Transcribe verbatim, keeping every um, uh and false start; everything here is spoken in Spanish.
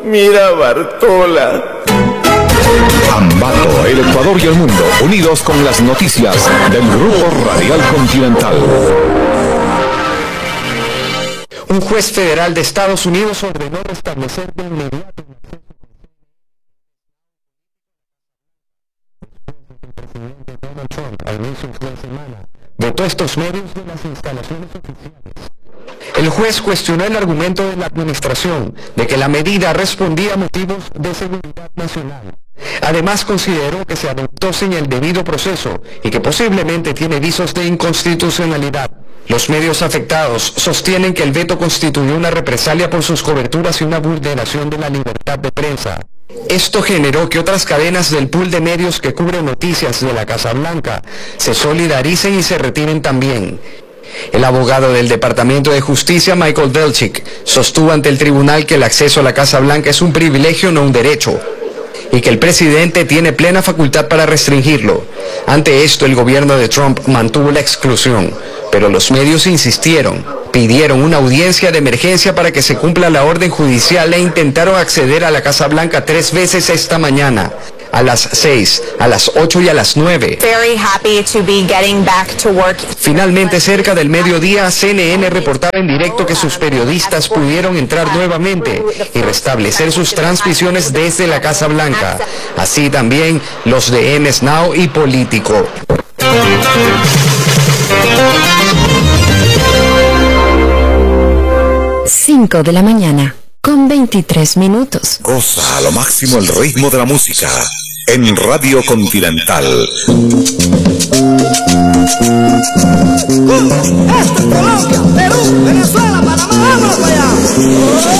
Mira, Bartola. Ambato, el Ecuador y el mundo, unidos con las noticias del Grupo Radial Continental. Un juez federal de Estados Unidos ordenó restablecer de inmediato el presidente Donald Trump al inicio de la semana vetó estos medios de las instalaciones oficiales. El juez cuestionó el argumento de la administración de que la medida respondía a motivos de seguridad nacional. Además, consideró que se adoptó sin el debido proceso y que posiblemente tiene visos de inconstitucionalidad. Los medios afectados sostienen que el veto constituyó una represalia por sus coberturas y una vulneración de la libertad de prensa. Esto generó que otras cadenas del pool de medios que cubren noticias de la Casa Blanca se solidaricen y se retiren también. El abogado del Departamento de Justicia, Michael Belchik, sostuvo ante el tribunal que el acceso a la Casa Blanca es un privilegio, no un derecho, y que el presidente tiene plena facultad para restringirlo. Ante esto, el gobierno de Trump mantuvo la exclusión, pero los medios insistieron, pidieron una audiencia de emergencia para que se cumpla la orden judicial e intentaron acceder a la Casa Blanca tres veces esta mañana. A las seis, a las ocho y a las nueve. Very happy to be getting back to work. Finalmente, cerca del mediodía, C N N reportaba en directo que sus periodistas pudieron entrar nuevamente y restablecer sus transmisiones desde la Casa Blanca. Así también los de M S Now y Político. cinco de la mañana, con veintitrés minutos. Goza a lo máximo el ritmo de la música en Radio Continental. Esto es Colombia, Perú, Venezuela, Panamá, vamos allá.